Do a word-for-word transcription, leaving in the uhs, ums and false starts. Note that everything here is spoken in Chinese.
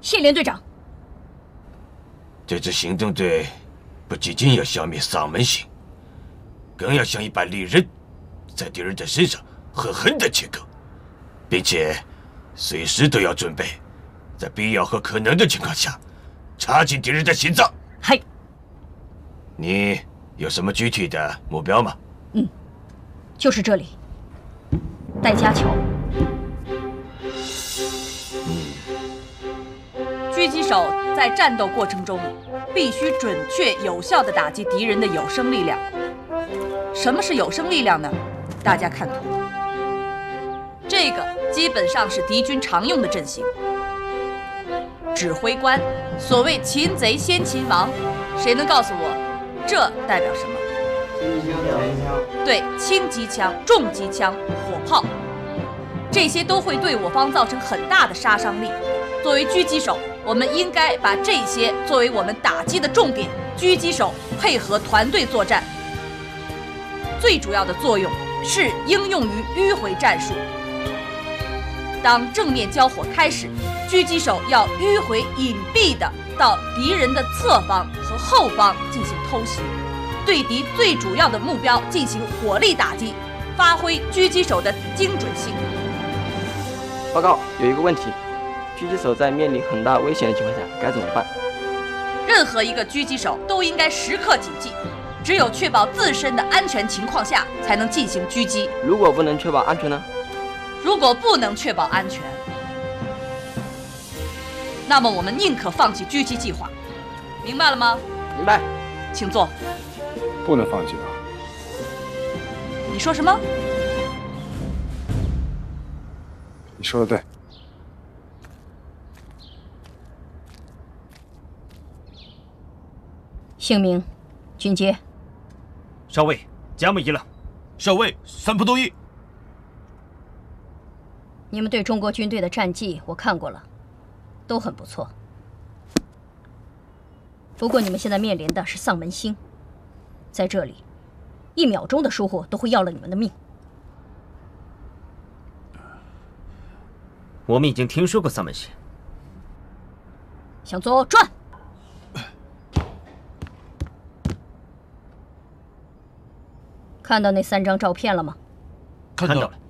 谢连队长。 这支行动队不仅仅要消灭丧门星，更要像一把利刃，在敌人的身上狠狠地切割，并且随时都要准备，在必要和可能的情况下，插进敌人的心脏。 嗨， 你有什么具体的目标吗？ 嗯，就是这里，戴家桥。 狙击手在战斗过程中必须准确有效地打击敌人的有生力量。什么是有生力量呢？大家看图，这个基本上是敌军常用的阵型。指挥官，所谓擒贼先擒王，谁能告诉我这代表什么？对，轻机枪、重机枪、火炮，这些都会对我方造成很大的杀伤力。作为狙击手，我们应该把这些作为我们打击的重点。狙击手配合团队作战，最主要的作用是应用于迂回战术。当正面交火开始，狙击手要迂回隐蔽的到敌人的侧方和后方进行偷袭，对敌最主要的目标进行火力打击，发挥狙击手的精准性。 报告，有一个问题，狙击手在面临很大危险的情况下该怎么办？ 任何一个狙击手都应该时刻谨记，只有确保自身的安全情况下，才能进行狙击。 如果不能确保安全呢？ 如果不能确保安全，那么我们宁可放弃狙击计划。明白了吗？ 明白。 请坐。 不能放弃吧？ 你说什么？ 你说的对。 姓名，军阶。 少尉，甲木一了。 少尉，三浦东一。 你们对中国军队的战绩我看过了，都很不错。不过你们现在面临的是丧门星，在这里，一秒钟的疏忽都会要了你们的命。 我们已经听说过丧门星。 向左转。看到那三张照片了吗？ 看到了。